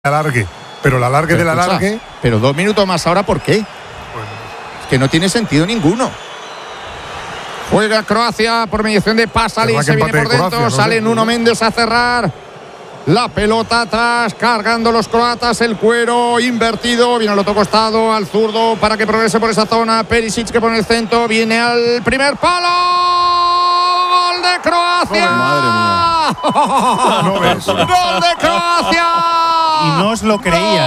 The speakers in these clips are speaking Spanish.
alargue, pero la alargue de la alargue. Pero 2 minutos más ahora, ¿por qué? Es que no tiene sentido ninguno. Juega Croacia por mediación de Pasalic, se viene por dentro, Croacia, sale Nuno Méndez a cerrar. La pelota atrás, cargando los croatas, el cuero invertido, viene al otro costado, al zurdo, para que progrese por esa zona. Perisic que pone el centro, viene al primer palo. ¡Gol de Croacia! Oh, madre mía. No ves. ¡Gol de Croacia! Y no os lo creía.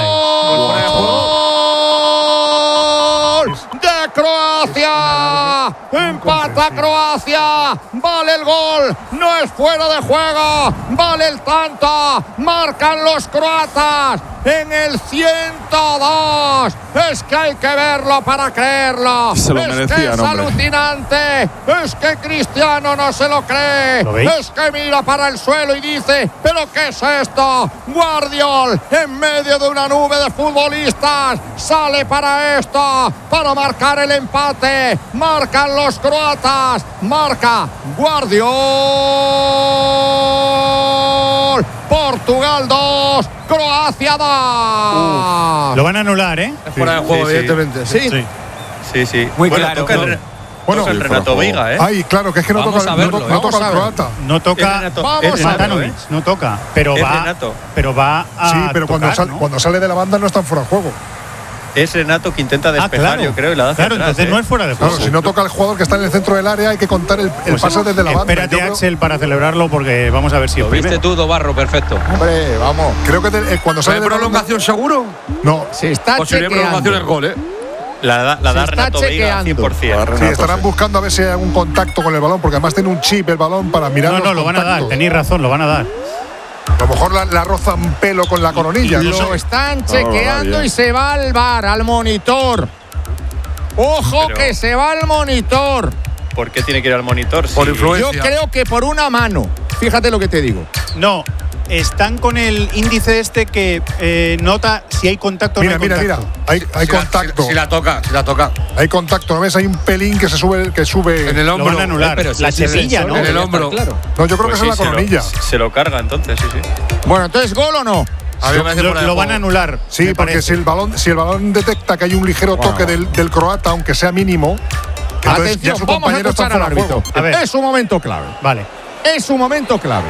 ¡Gol de Croacia! ¡Empata Croacia! ¡Vale el gol! ¡No es fuera de juego! ¡Vale el tanto! ¡Marcan los croatas! En el 102. Es que hay que verlo para creerlo. Se lo es merecía, que es no, hombre. alucinante. Es que Cristiano no se lo cree. ¿Lo veis? Es que mira para el suelo y dice: ¿pero qué es esto? Guardiol, en medio de una nube de futbolistas, sale para esto, para marcar el empate. Marcan los croatas. Marca Guardiol. Portugal 2, Croacia 2. Lo van a anular, ¿eh? Es fuera de juego, evidentemente. Sí. Sí. Muy bueno, claro. Toca el Renato Veiga, ¿eh? Ay, claro, que es que no Vamos toca, a verlo, no toca vamos a el ver. croata. No toca. Vamos es a Renato, Matanovic, no toca. Pero Es va. Renato. Pero va a. Sí, pero tocar, ¿no? cuando sale de la banda no está fuera de juego. Es Renato que intenta despejar, claro. yo creo, y la da hacia Claro, atrás, entonces no es fuera de juego. Claro, si no toca el jugador que está en el centro del área, hay que contar el Pues pase desde la banda. Espérate, Yo creo- Axel, para celebrarlo, porque vamos a ver si Lo es viste primero. tú, Dobarro, perfecto. Hombre, vamos. Creo que cuando sale ¿Hay de la banda, prolongación seguro? no. Se está Posible prolongación es chequeando. gol, ¿eh? La da Se está Renato Veiga chequeando. 100%. Sí, estarán buscando a ver si hay algún contacto con el balón, porque además tiene un chip el balón para mirar No, los lo van a dar. contactos. Tenéis razón, lo van a dar. A lo mejor la roza un pelo con la coronilla. No Lo sé. están chequeando y se va al VAR, al monitor. Ojo, Pero- que se va al monitor. ¿Por qué tiene que ir al monitor? Por Sí. influencia. Yo creo que por una mano. Fíjate lo que te digo. No, están con el índice este que nota si hay contacto o no Mira, hay mira. contacto. Hay contacto. Si la toca. Hay contacto. ¿No ves? Hay un pelín que sube. En el Lo hombro. van a anular. Pero si La es el semilla, sensor, ¿no? En el hombro. Claro. No, yo creo Pues que es en la sí, coronilla. se lo carga entonces, sí. Bueno, entonces, ¿gol o no? A mí me parece fuera de Lo van a juego. anular. Sí, me porque parece. si el balón detecta que hay un ligero toque del croata, aunque sea mínimo, entonces Atención, ya su vamos a compañero está escuchar al fuera de árbitro. juego. A ver. Es un momento clave. Vale. Es un momento clave.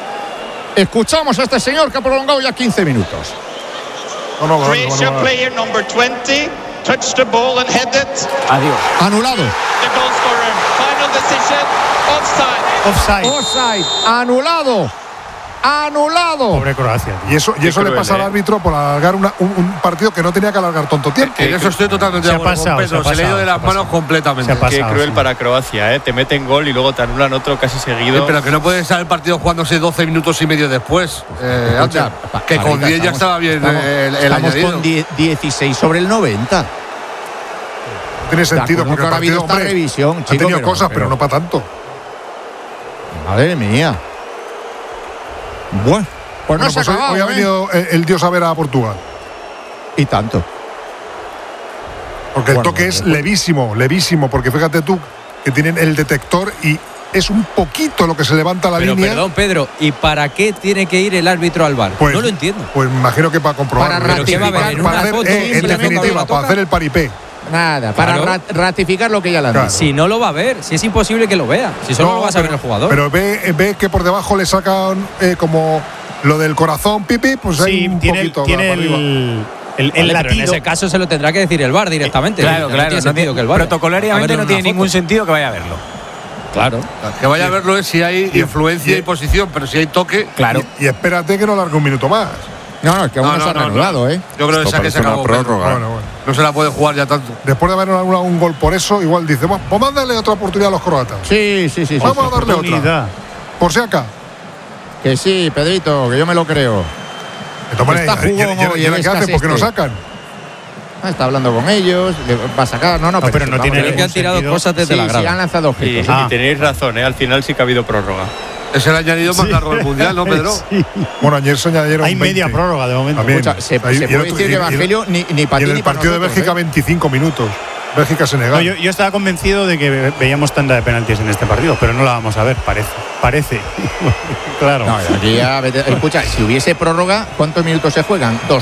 Escuchamos a este señor que ha prolongado ya 15 minutos. No, Croatia player number 20 touched the ball and headed. Anulado. The goal scorer. Final decision. Offside. Offside. Offside. Anulado. Anulado. Pobre Croacia. Y eso le cruel, pasa al árbitro por alargar un partido que no tenía que alargar tanto tiempo. En eso estoy totalmente Se de ha acuerdo pasado, con Pedro. se ha Se le ha ido de pasado, las manos completamente. Se ha pasado. Qué cruel sí. para Croacia, ¿eh? Te meten gol y luego te anulan otro casi seguido. Pero que no puede estar el partido jugándose 12 minutos y medio después. Ander, que con 10 ya estaba bien el Estamos añadido. con 16 sobre el 90. Tiene sentido, porque el ahora ha habido partido, esta hombre, revisión, ha chico, tenido cosas, pero no para tanto. Madre mía. Bueno, pues no Bueno, se ha pues acabado, hoy ha ¿eh? venido el dios a ver a Portugal. Y tanto. Porque el Bueno, toque es bueno. levísimo, porque fíjate tú que tienen el detector y es un poquito lo que se levanta la Pero línea. perdón, Pedro, ¿y para qué tiene que ir el árbitro al VAR? Pues- no lo entiendo. Pues me imagino que para comprobar. Para ¿Pero qué va a haber? ¿En una hacer, foto en simplemente definitiva, lo para toca? hacer el paripé. Nada, para Claro. ratificar lo que ya le han Claro. dicho. Si no lo va a ver, si es imposible que lo vea. Si solo lo va a saber el jugador. Pero ve que por debajo le sacan como lo del corazón, pipi, pues hay Sí, un tiene poquito tiene para arriba. el Vale, pero en latido. ese caso se lo tendrá que decir el VAR directamente. Claro, No tiene sentido que el VAR. Protocolariamente no tiene ningún sentido que vaya a verlo. Claro. Que vaya a verlo es si hay influencia y posición, pero si hay toque. Claro. Y espérate que no largue un minuto más. No, es que aún no, se han anulado, ¿eh? Yo creo que Esto esa que se parece una acabó. prórroga. Pedro. No se la puede jugar ya tanto. Después de haber anulado un gol por eso, igual dice, vamos a darle otra oportunidad a los croatas. Sí. Vamos a darle otra. Oportunidad. Por si acá. Que sí, Pedrito, que yo me lo creo. De todas maneras, Está jugón ¿y hoy, ahora el qué hace? ¿Por qué no este. sacan? Está hablando con ellos, le va a sacar. No, pero no tiene Creo que han tirado sentido. cosas desde la Sí, grada. han lanzado Y, objetos. y tenéis razón, ¿eh? Al final sí que ha habido prórroga. Es el añadido más largo del mundial, ¿no, Pedro? Sí. Bueno, ayer se añadieron Hay 20. media prórroga de momento. También. Escucha, se Y puede el otro- decir que y- Evangelio ni para Y ti en ni el para partido de nosotros, Bélgica, ¿eh? 25 minutos. Bélgica-Senegal. No, yo estaba convencido de que veíamos tanda de penaltis en este partido, pero no la vamos a ver, parece. Claro. No, aquí ya, escucha, si hubiese prórroga, ¿cuántos minutos se juegan?